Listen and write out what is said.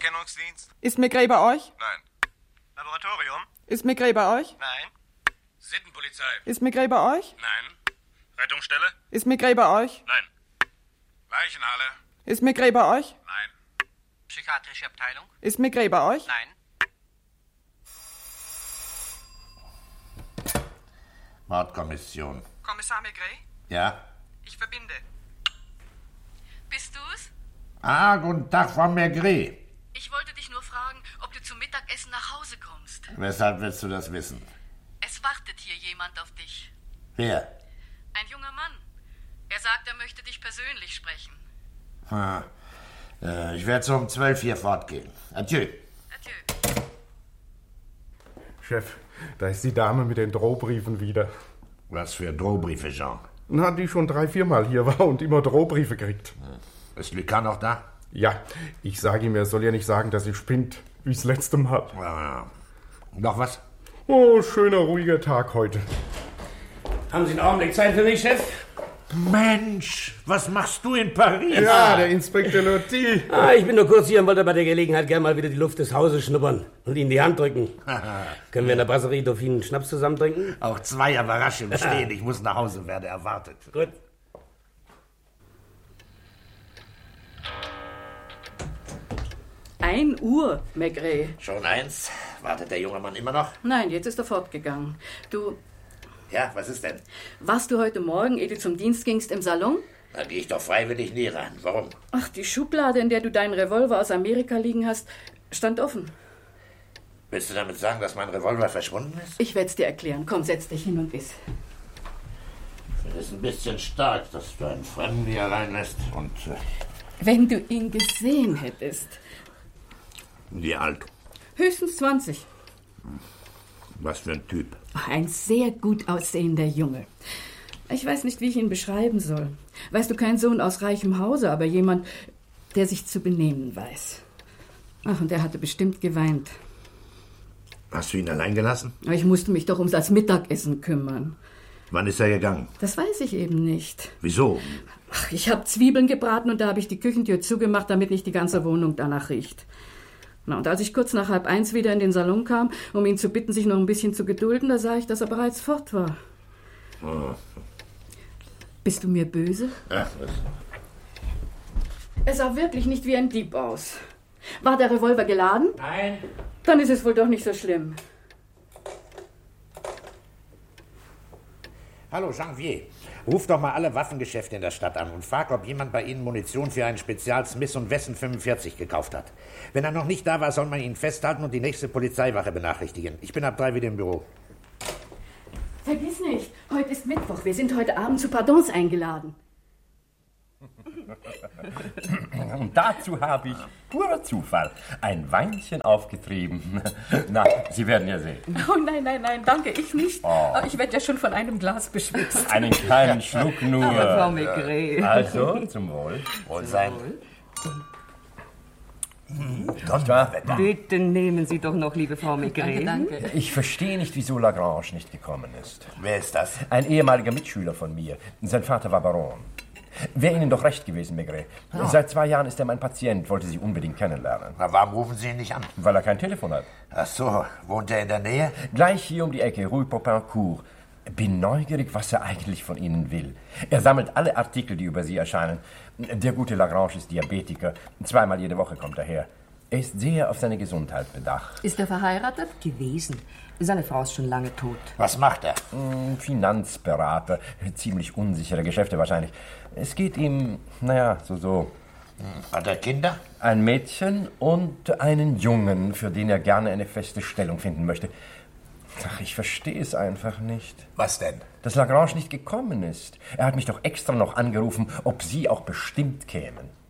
Erkennungsdienst? Ist Maigret bei euch? Nein. Laboratorium? Ist Maigret bei euch? Nein. Sittenpolizei? Ist Maigret bei euch? Nein. Rettungsstelle? Ist Maigret bei euch? Nein. Leichenhalle? Ist Maigret bei euch? Nein. Psychiatrische Abteilung? Ist Maigret bei euch? Nein. Mordkommission. Kommissar Maigret? Ja? Ich verbinde. Bist du's? Ah, guten Tag, Frau Maigret. Ich wollte dich nur fragen, ob du zum Mittagessen nach Hause kommst. Weshalb willst du das wissen? Es wartet hier jemand auf dich. Wer? Ein junger Mann. Er sagt, er möchte dich persönlich sprechen. Ich werde so um 12 hier fortgehen. Adieu. Adieu. Chef, da ist die Dame mit den Drohbriefen wieder. Was für Drohbriefe, Jean? Na, die schon 3-4 Mal hier war und immer Drohbriefe kriegt. Ist Lucas noch da? Ja, ich sage ihm, er soll ja nicht sagen, dass sie spinnt, wie das letzte Mal. Ja. Noch was? Oh, schöner, ruhiger Tag heute. Haben Sie einen Augenblick Zeit für mich, Chef? Mensch, was machst du in Paris? Ja, der Inspektor Loti. Ich bin nur kurz hier und wollte bei der Gelegenheit gerne mal wieder die Luft des Hauses schnuppern und Ihnen die Hand drücken. Können wir in der Brasserie Dauphine einen Schnaps zusammen trinken? Auch zwei Überraschungen stehen. Ich muss nach Hause, werde erwartet. Gut. Ein Uhr, Maigret. Schon 1. Wartet der junge Mann immer noch? Nein, jetzt ist er fortgegangen. Du, Ja, was ist denn? warst du heute Morgen, ehe du zum Dienst gingst, im Salon? Da gehe ich doch freiwillig nie rein. Warum? Ach, die Schublade, in der du deinen Revolver aus Amerika liegen hast, stand offen. Willst du damit sagen, dass mein Revolver verschwunden ist? Ich werde es dir erklären. Komm, setz dich hin und iss. Das ist ein bisschen stark, dass du einen Fremden hier reinlässt. Und Wenn du ihn gesehen hättest. wie alt? Höchstens 20. Was für ein Typ? Ein sehr gut aussehender Junge. Ich weiß nicht, wie ich ihn beschreiben soll. Weißt du, kein Sohn aus reichem Hause, aber jemand, der sich zu benehmen weiß. Ach, und er hatte bestimmt geweint. Hast du ihn allein gelassen? Aber ich musste mich doch um das Mittagessen kümmern. Wann ist er gegangen? Das weiß ich eben nicht. Wieso? Ach, ich habe Zwiebeln gebraten und da habe ich die Küchentür zugemacht, damit nicht die ganze Wohnung danach riecht. Na, und als ich kurz nach 12:30 wieder in den Salon kam, um ihn zu bitten, sich noch ein bisschen zu gedulden, da sah ich, dass er bereits fort war. Oh. Bist du mir böse? Ach, was? Er sah wirklich nicht wie ein Dieb aus. War der Revolver geladen? Nein. Dann ist es wohl doch nicht so schlimm. Hallo, Janvier. Ruf doch mal alle Waffengeschäfte in der Stadt an und frag, ob jemand bei Ihnen Munition für einen Spezial Smith & Wesson 45 gekauft hat. Wenn er noch nicht da war, soll man ihn festhalten und die nächste Polizeiwache benachrichtigen. Ich bin ab 3 wieder im Büro. Vergiss nicht, heute ist Mittwoch. Wir sind heute Abend zu Pardons eingeladen. Und dazu habe ich, purer Zufall, ein Weinchen aufgetrieben. Na, Sie werden ja sehen. Oh nein, nein, nein, danke, ich nicht. Oh. Ich werde ja schon von einem Glas beschwipst. Einen kleinen Schluck nur. Aber Frau Maigret. Also, zum Wohl. Wohlsein. Donnerwetter. Bitte nehmen Sie doch noch, liebe Frau Maigret. Danke. Ich verstehe nicht, wieso Lagrange nicht gekommen ist. Wer ist das? Ein ehemaliger Mitschüler von mir. Sein Vater war Baron. Wäre Ihnen doch recht gewesen, Maigret. Ja. Seit 2 Jahren ist er mein Patient, wollte Sie unbedingt kennenlernen. Na, warum rufen Sie ihn nicht an? Weil er kein Telefon hat. Ach so, wohnt er in der Nähe? Gleich hier um die Ecke, Rue Popincourt. Bin neugierig, was er eigentlich von Ihnen will. Er sammelt alle Artikel, die über Sie erscheinen. Der gute Lagrange ist Diabetiker. 2-mal jede Woche kommt er her. Er ist sehr auf seine Gesundheit bedacht. Ist er verheiratet? Gewesen. Seine Frau ist schon lange tot. Was macht er? Finanzberater. Ziemlich unsichere Geschäfte wahrscheinlich. Es geht ihm, naja, so. Hat er Kinder? Ein Mädchen und einen Jungen, für den er gerne eine feste Stellung finden möchte. Ach, ich verstehe es einfach nicht. Was denn? Dass Lagrange nicht gekommen ist. Er hat mich doch extra noch angerufen, ob Sie auch bestimmt kämen.